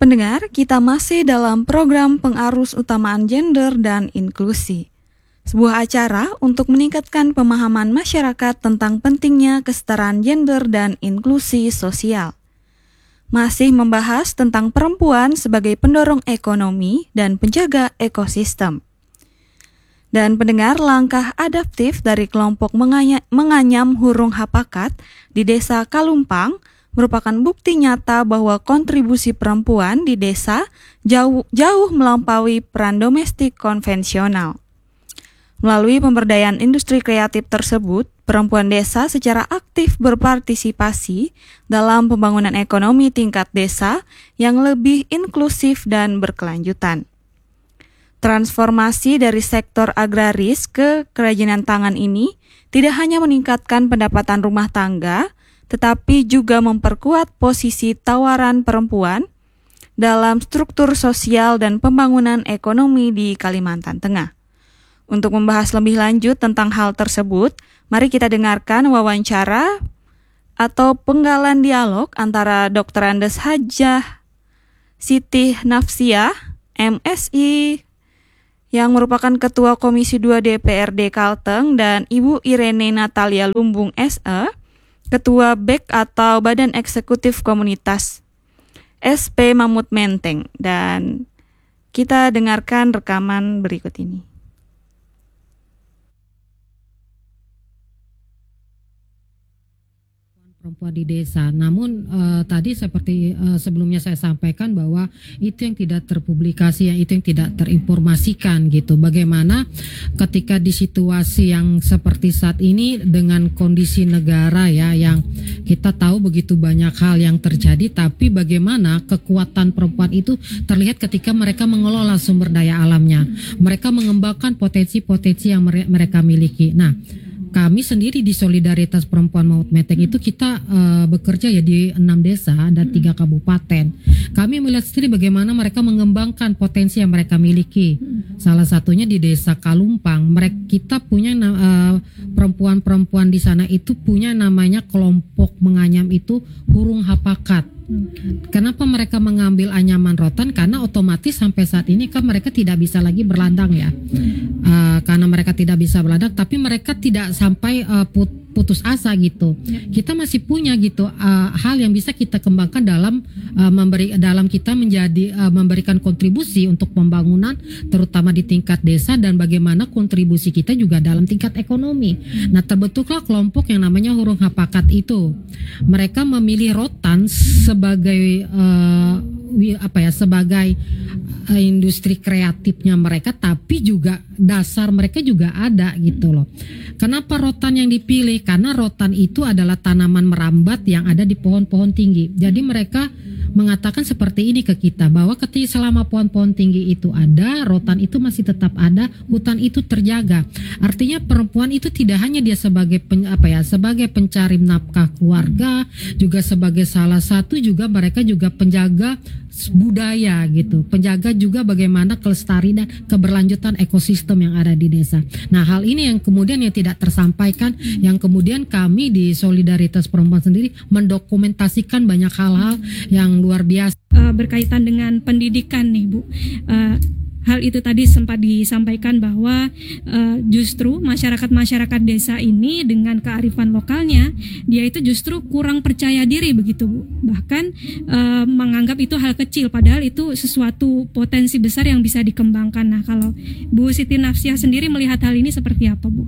Pendengar, kita masih dalam program pengarus utamaan gender dan inklusi. Sebuah acara untuk meningkatkan pemahaman masyarakat tentang pentingnya kesetaraan gender dan inklusi sosial. Masih membahas tentang perempuan sebagai pendorong ekonomi dan penjaga ekosistem. Dan pendengar, langkah adaptif dari kelompok menganyam hurung hapakat di Desa Kalumpang merupakan bukti nyata bahwa kontribusi perempuan di desa jauh melampaui peran domestik konvensional. Melalui pemberdayaan industri kreatif tersebut, perempuan desa secara aktif berpartisipasi dalam pembangunan ekonomi tingkat desa yang lebih inklusif dan berkelanjutan. Transformasi dari sektor agraris ke kerajinan tangan ini tidak hanya meningkatkan pendapatan rumah tangga, tetapi juga memperkuat posisi tawaran perempuan dalam struktur sosial dan pembangunan ekonomi di Kalimantan Tengah. Untuk membahas lebih lanjut tentang hal tersebut, mari kita dengarkan wawancara atau penggalan dialog antara Dr. Andes Hajah Siti Nafsiah, MSI, yang merupakan Ketua Komisi 2 DPRD Kalteng, dan Ibu Irene Natalia Lumbung SE, Ketua BEK atau Badan Eksekutif Komunitas SP Mamut Menteng. Dan kita dengarkan rekaman berikut ini. Perempuan di desa. Namun tadi seperti sebelumnya saya sampaikan bahwa itu yang tidak terpublikasi, yang itu yang tidak terinformasikan gitu. Bagaimana ketika di situasi yang seperti saat ini dengan kondisi negara ya yang kita tahu begitu banyak hal yang terjadi, tapi bagaimana kekuatan perempuan itu terlihat ketika mereka mengelola sumber daya alamnya. Mereka mengembangkan potensi-potensi yang mereka miliki. Nah, kami sendiri di Solidaritas Perempuan Mamut Menteng itu kita bekerja ya di 6 desa dan 3 kabupaten. Kami melihat sendiri bagaimana mereka mengembangkan potensi yang mereka miliki. Salah satunya di Desa Kalumpang. Kita punya perempuan-perempuan di sana itu punya namanya kelompok menganyam itu hurung hapakat. Kenapa mereka mengambil anyaman rotan? Karena otomatis sampai saat ini kan mereka tidak bisa lagi berladang ya. Karena mereka tidak bisa berladang, tapi mereka tidak sampai putus asa gitu. Kita masih punya gitu hal yang bisa kita kembangkan dalam kita memberikan kontribusi untuk pembangunan terutama di tingkat desa, dan bagaimana kontribusi kita juga dalam tingkat ekonomi. Nah, terbentuklah kelompok yang namanya hurung hapakat itu. Mereka memilih rotan sebagai sebagai industri kreatifnya mereka, tapi juga dasar mereka juga ada gitu loh. Kenapa rotan yang dipilih? Karena rotan itu adalah tanaman merambat yang ada di pohon-pohon tinggi. Jadi mereka mengatakan seperti ini ke kita, bahwa ketika selama pohon-pohon tinggi itu ada, rotan itu masih tetap ada, hutan itu terjaga. Artinya perempuan itu tidak hanya dia sebagai sebagai pencari nafkah keluarga, juga sebagai salah satu juga mereka juga penjaga budaya gitu, penjaga juga bagaimana kelestarian dan keberlanjutan ekosistem yang ada di desa. Nah, hal ini yang kemudian yang tidak tersampaikan, yang kemudian kami di Solidaritas Perempuan sendiri mendokumentasikan banyak hal-hal yang luar biasa. Berkaitan dengan pendidikan nih Bu, hal itu tadi sempat disampaikan bahwa justru masyarakat desa ini dengan kearifan lokalnya, dia itu justru kurang percaya diri begitu Bu. Bahkan menganggap itu hal kecil, padahal itu sesuatu potensi besar yang bisa dikembangkan. Nah, kalau Bu Siti Nafsiah sendiri melihat hal ini seperti apa Bu?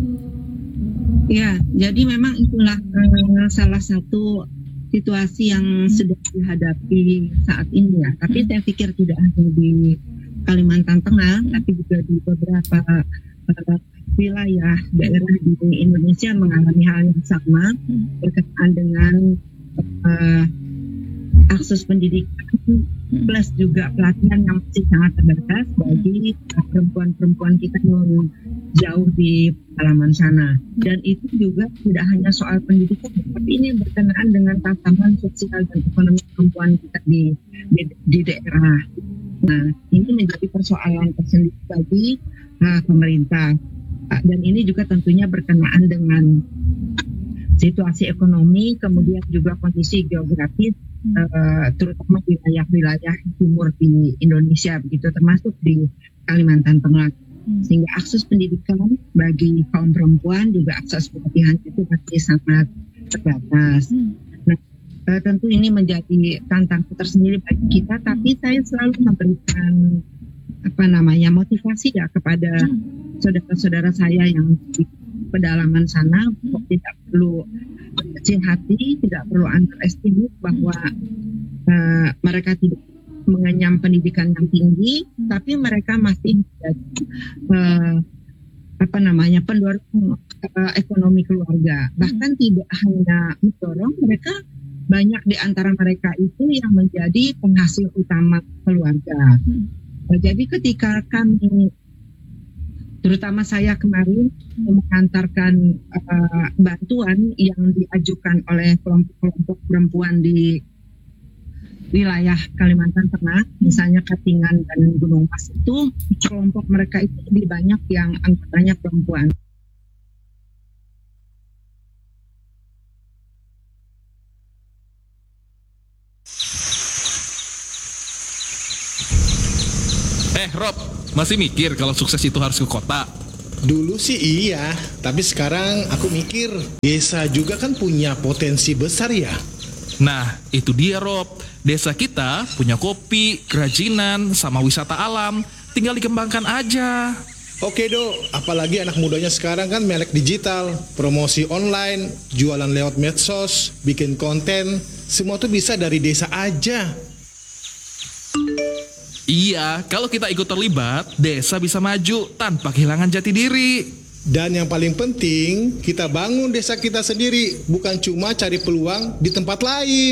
Ya, jadi memang itulah salah satu situasi yang sedang dihadapi saat ini ya. Tapi saya pikir tidak hanya di Kalimantan Tengah, tapi juga di beberapa wilayah daerah di Indonesia mengalami hal yang sama berkaitan dengan akses pendidikan plus juga pelatihan yang masih sangat terbatas bagi perempuan-perempuan kita yang jauh di halaman sana. Dan itu juga tidak hanya soal pendidikan, tapi ini berkenaan dengan tatanan sosial dan ekonomi perempuan kita di daerah. Nah, ini menjadi persoalan tersendiri bagi pemerintah. Dan ini juga tentunya berkenaan dengan situasi ekonomi, kemudian juga kondisi geografis, terutama di wilayah-wilayah timur di Indonesia, begitu termasuk di Kalimantan Tengah. Sehingga akses pendidikan bagi kaum perempuan, juga akses pelatihan itu masih sangat terbatas. Nah, tentu ini menjadi tantangan tersendiri bagi kita, tapi saya selalu memberikan motivasi ya kepada saudara-saudara saya yang di pedalaman sana, tidak perlu kecil hati, tidak perlu underestimate bahwa mereka tidak mengenyam pendidikan yang tinggi, tapi mereka masih menjadi pendorong ekonomi keluarga. Bahkan tidak hanya mendorong, mereka banyak di antara mereka itu yang menjadi penghasil utama keluarga. Jadi ketika kami, terutama saya kemarin mengantarkan bantuan yang diajukan oleh kelompok-kelompok perempuan di wilayah Kalimantan Tengah, misalnya Katingan dan Gunung Mas, itu kelompok mereka itu lebih banyak yang anggotanya perempuan. Rob, masih mikir kalau sukses itu harus ke kota? Dulu sih iya, tapi sekarang aku mikir desa juga kan punya potensi besar ya. Nah, itu dia Rob. Desa kita punya kopi, kerajinan, sama wisata alam. Tinggal dikembangkan aja. Oke Dok, apalagi anak mudanya sekarang kan melek digital, promosi online, jualan lewat medsos, bikin konten, semua tuh bisa dari desa aja. Iya, kalau kita ikut terlibat, desa bisa maju tanpa kehilangan jati diri. Dan yang paling penting, kita bangun desa kita sendiri, bukan cuma cari peluang di tempat lain.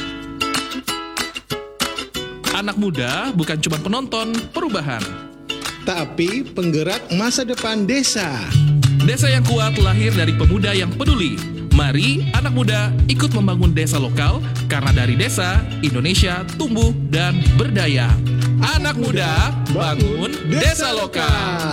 Anak muda bukan cuma penonton perubahan, tapi penggerak masa depan desa. Desa yang kuat lahir dari pemuda yang peduli. Mari anak muda ikut membangun desa lokal, karena dari desa, Indonesia tumbuh dan berdaya. Anak muda, bangun desa lokal.